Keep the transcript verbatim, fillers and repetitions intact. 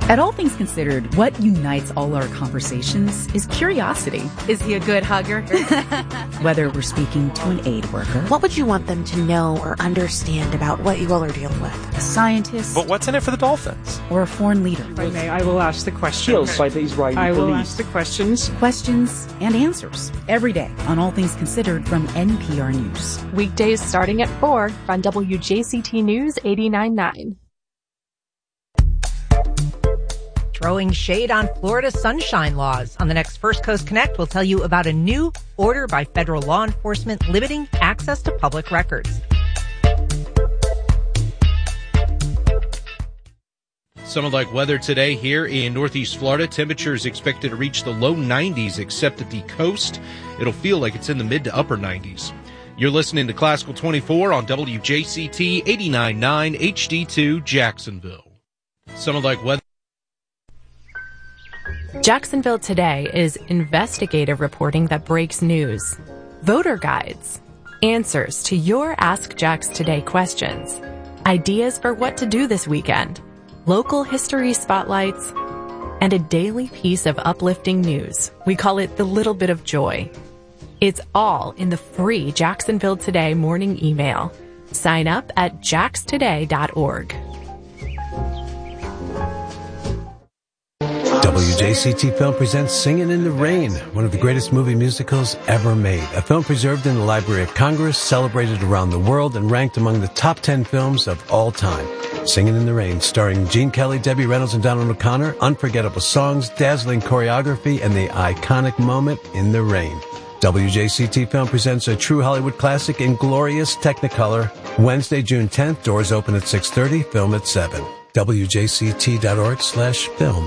At All Things Considered, what unites all our conversations is curiosity. Is he a good hugger? Whether we're speaking to an aid worker. What would you want them to know or understand about what you all are dealing with? A scientist. But what's in it for the Dolphins? Or a foreign leader. If I may, I will ask the questions. Killed by the Israeli I will police. ask the questions. Questions and answers. Every day on All Things Considered from N P R News. Weekdays starting at four on W J C T News eighty-nine point nine. Throwing shade on Florida sunshine laws. On the next First Coast Connect, we'll tell you about a new order by federal law enforcement limiting access to public records. Summer-like weather today here in Northeast Florida. Temperatures expected to reach the low nineties, except at the coast. It'll feel like it's in the mid to upper nineties. You're listening to Classical twenty-four on W J C T eighty-nine point nine H D two Jacksonville. Summer-like weather. Jacksonville Today is investigative reporting that breaks news, voter guides, answers to your Ask Jax Today questions, ideas for what to do this weekend, local history spotlights, and a daily piece of uplifting news. We call it the little bit of joy. It's all in the free Jacksonville Today morning email. Sign up at jax today dot org. W J C T Film presents Singin' in the Rain, one of the greatest movie musicals ever made. A film preserved in the Library of Congress, celebrated around the world, and ranked among the top ten films of all time. Singin' in the Rain, starring Gene Kelly, Debbie Reynolds, and Donald O'Connor. Unforgettable songs, dazzling choreography, and the iconic moment in the rain. W J C T Film presents a true Hollywood classic in glorious Technicolor. Wednesday, June tenth. Doors open at six thirty. Film at seven. W J C T dot org slash film.